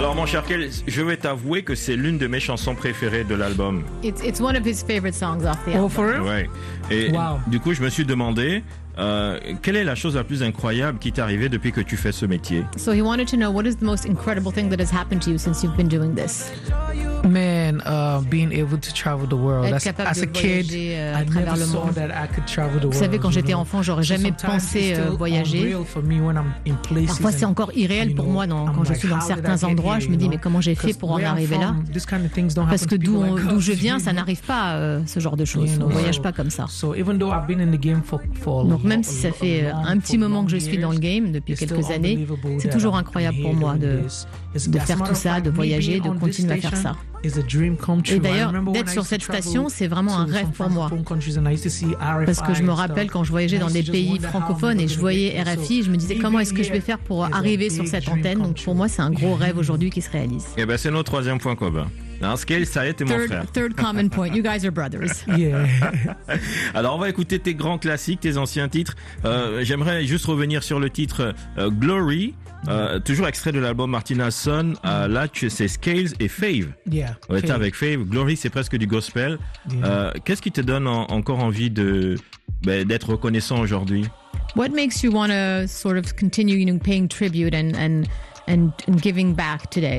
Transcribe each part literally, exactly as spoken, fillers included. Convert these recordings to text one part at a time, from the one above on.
Alors mon cher Kel, je vais t'avouer que c'est l'une de mes chansons préférées de l'album. It's it's one of his favorite songs off the album. Oh, for real? Ouais. Et Wow. du coup, je me suis demandé euh, quelle est la chose la plus incroyable qui t'est arrivée depuis que tu fais ce métier. So he wanted to know, what is the most incredible thing that has happened to you since you've been doing this? Man, uh, being able to travel the world. Être That's, capable as de a kid, voyager, euh, à I travers never le saw monde. that I could travel the world. Vous savez, quand you j'étais know. enfant, j'aurais So jamais sometimes pensé it's euh, still voyager. unreal for me when I'm in places Parfois, c'est and, encore irréel you pour know, moi dans- I'm quand je like, suis dans how did I certains get endroits. here, Je me you dis, know? mais comment j'ai fait Because pour en where I'm arriver là? from, this kind of things don't Parce happen que to d'où people on- like d'où us, je viens, you ça know. n'arrive pas, euh, ce genre de choses. You know, On ne voyage so- pas comme ça. So even though I've been in the game for, for Donc même long- si ça a fait euh, long- un petit for moment que je long suis dans le years, game, depuis it's still quelques années, unbelievable c'est that toujours I'm incroyable pour here moi doing de, this. It's- de as a faire matter tout of ça, fact, de me voyager, being de on this continuer à faire station ça. is a dream come true. Et I d'ailleurs, remember when d'être I sur used to cette travel station, c'est vraiment un to rêve some pour moi. francophone countries and I used to see R F I Parce que je me and rappelle stuff. quand je voyageais And I dans used des to just pays wonder how am I francophones et gonna je get voyais there. R F I, je me disais Me comment being est-ce que je vais here faire pour is a arriver sur big cette dream antenne. come Donc pour true. moi, c'est un gros rêve aujourd'hui qui se réalise. Eh ben c'est notre troisième point commun. Hein, Scale, ça y est, t'es mon frère. Third, third common point. You guys are brothers. Yeah. Alors on va écouter tes grands classiques, tes anciens titres. Euh, J'aimerais juste revenir sur le titre euh, Glory, euh, toujours extrait de l'album Martina Son. Euh, là, tu- c'est Scales et Fave. Yeah. On était Fave. avec Fave. Glory, c'est presque du gospel. Yeah. Euh, Qu'est-ce qui te donne en- encore envie de ben, d'être reconnaissant aujourd'hui? What makes you want to sort of continue, you know, paying tribute and and and, and giving back today?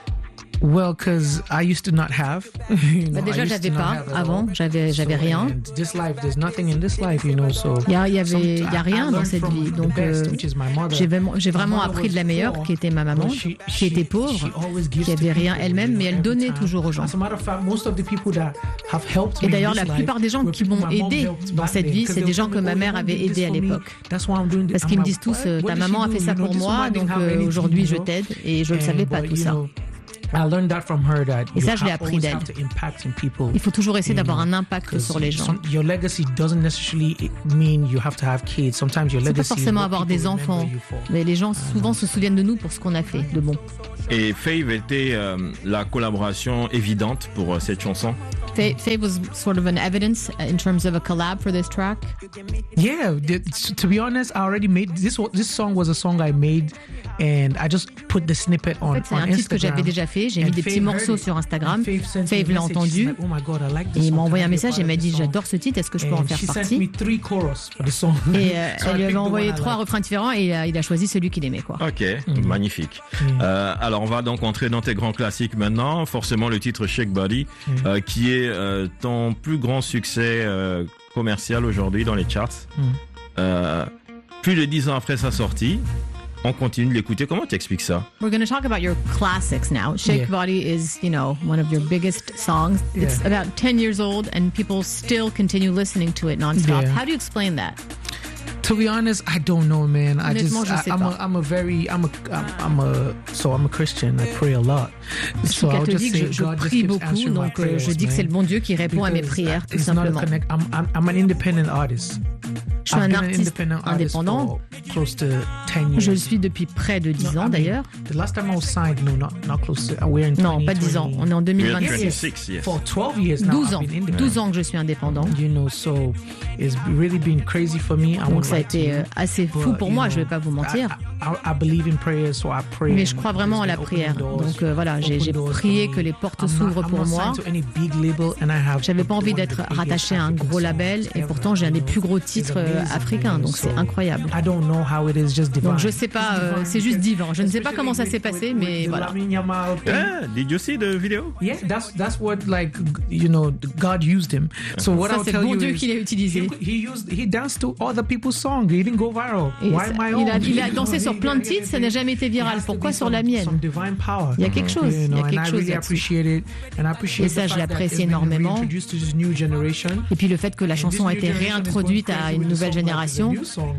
Well, because I used to not have. you know, Bah déjà, I used j'avais to not pas have at avant. all. J'avais j'avais So, rien. and this life, there's nothing in this life, you know. So Il y a, il y avait, some- il y a I- I rien dans learned cette from vie. the Donc, best, euh, which is my mother. j'ai vraiment, j'ai My vraiment mother appris de la was meilleure, poor, qui était ma maman, but she- qui était she- pauvre, she always gives qui to avait rien people, elle-même, you mais know, elle every donnait time. toujours aux gens. As a matter of fact, most of the people that have helped Et me d'ailleurs, in la this plupart life des gens were qui people m'ont my mom aidé helped dans back cette then, vie, 'cause c'est they des would gens tell que me, ma "Oh, mère your mom avait did this aidé à for me. l'époque. That's why I'm doing this." Parce I'm qu'ils me like, disent tous, "What? euh, What ta did she maman a do? fait ça You know, pour did moi, somebody donc have euh, anything, aujourd'hui you je know? t'aide. Et je ne And, savais pas but, tout you ça. know, I learned that from her that Et you ça, je l'ai ha- appris always d'elle. have to impact in people. Il faut toujours essayer You d'avoir know, un impact 'cause sur les gens. some- your legacy doesn't necessarily mean you have to have kids. Sometimes your C'est pas legacy is forcément what avoir people des remember enfants, you for. mais les gens souvent se souviennent de nous pour ce qu'on a fait de bon. Et Fave était euh, la collaboration évidente pour euh, cette chanson. Faye, Faye was sort of an evidence in terms of a collab for this track. Yeah, th- to be honest, I already made this. wa- This song was a song I made, and I just put the snippet on, En fait, c'est on un titre que Instagram. j'avais déjà fait. J'ai And mis des Faye petits heard morceaux it. sur Instagram. And Faye sent me Faye a l'a message. entendu. She's like, "Oh my God, I like this Et il song. m'a envoyé Can un I be message et part m'a of dit this song?" j'adore ce titre, est-ce que je peux en And faire she sent partie? me three chorus for the song. Et euh, So I elle lui picked avait the envoyé one I trois liked. refrains différents et il a, il a choisi celui qu'il aimait, quoi. Ok, magnifique. Euh, alors on va donc entrer dans tes grands classiques maintenant. Forcément le titre Shake Body, euh, qui est euh, ton plus grand succès euh, commercial aujourd'hui dans les charts. Euh, plus de dix ans après sa sortie, on continue de l'écouter. Comment tu expliques ça? We're going to talk about your classics now. Shake Yeah. Body is, you know, one of your biggest songs. It's Yeah. about ten years old and people still continue listening to it nonstop. Yeah. How do you explain that? To be honest, I don't know, man. I just, Honnêtement, je I, sais I'm pas. a, I'm a very, I'm a, I'm, I'm a, so I'm a Christian. I pray a lot. Je suis So I'll just catholique, say je, je God just prie keeps beaucoup, answering my donc euh, prayers, je dis que c'est le man. bon Dieu qui répond à mes Because prières, tout it's not a simplement. connect. I'm, I'm, I'm an independent artist. Je suis I've un been an artiste independent artist indépendant. for close to ten years. Je le suis depuis près de dix No, ans I mean, d'ailleurs. The last time I was signed, no, not not close to. We're in Non, twenty, pas dix ans. twenty. On est en deux mille You're vingt-six. twenty-six, yes. For twelve years now, douze I've ans. been independent. douze ans que je suis indépendant. You know, so it's really been crazy for me. I Donc won't ça a lie to été you. euh, assez fou But, pour you moi, know, je vais pas vous mentir. I, I, I believe in prayer, so I pray. Mais je and crois vraiment à la it's been prière. opening doors, Donc euh, voilà, j'ai open j'ai doors prié for que me. les portes I'm not- s'ouvrent I'm pour not moi. signed to any big label, and I have J'avais pas one envie of the d'être biggest rattaché à un African gros songs label et ever, pourtant j'ai un you des know. plus gros It's titres euh, amazing, africains, you know, donc c'est so incroyable. I don't know how it is just divine. Donc je sais pas, It's euh, divine c'est juste because- divin. Je ne sais pas comment ça s'est especially passé, with- with mais the voilà. Lamine Yamal thing. Ah, did you see the video? Yeah, that's that's what like you know God used him. So what Ça, I'll c'est tell le bon you Dieu is qui l'a utilisé. he, he used he danced to other people's songs. He didn't go viral. Et Why ça- my il own? a, il a You dansé know, sur he- plein de he- titres, ça he- n'a jamais été he viral. has to Pourquoi be sur some- la mienne? some divine power. Il y a quelque chose, You il y a know, and quelque I chose really là-dessus. appreciate it, and I appreciate Et ça, the je fact that l'apprécie it's been énormément. reintroduced to this new generation. Et puis le fait que la chanson a été réintroduite à une nouvelle génération,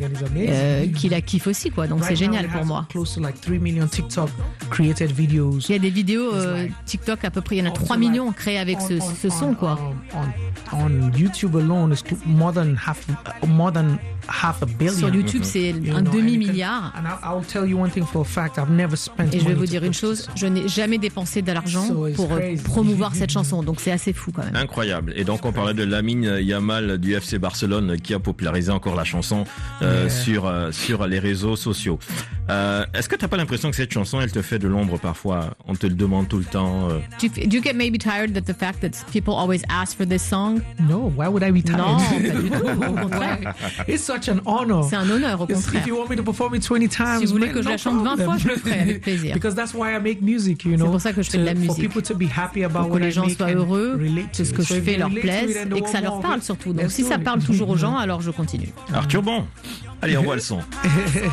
euh, qui la kiffe aussi, quoi. Donc c'est génial pour moi. Close to like three million TikTok created videos. Il y a des vidéos euh, TikTok à peu près, il y en a trois millions créées avec ce, ce son, quoi. On, on, on YouTube alone, it's more than half, more than half a billion. Sur YouTube, c'est You un know, and demi-milliard. And I, I'll tell you one thing for a fact, I've never spent Et je vais money vous to dire put une this chose, out. je n'ai jamais dépensé de l'argent So it's pour euh, crazy. promouvoir cette chanson. Donc c'est assez fou quand même. Incroyable. Et donc on parlait de Lamine Yamal du F C Barcelone qui a popularisé diffuser encore la chanson euh, Yeah. sur euh, sur les réseaux sociaux. Euh, est-ce que t'as pas l'impression que cette chanson, elle te fait de l'ombre parfois? On te le demande tout le temps. Euh... Do you, do you get maybe tired that the fact that people always ask for this song? No, why would I be tired? Non, pas du tout. Au contraire. It's such an honor. C'est un honneur, au If contraire. you want me to perform it twenty times, Si vous voulez man, que je no la chante vingt problem. fois, je le ferai avec plaisir. Because that's why I make music, you know. C'est pour ça que je fais de la To- For musique. people to be happy about Pour que what les I gens make soient and heureux relate que to ce it. que So je if fais they leur relate to plaise it and they et que ça want leur more parle of it, surtout. Donc let's si do ça it. parle toujours aux gens, alors je continue. Arthur Bon. Allez, on voit le son.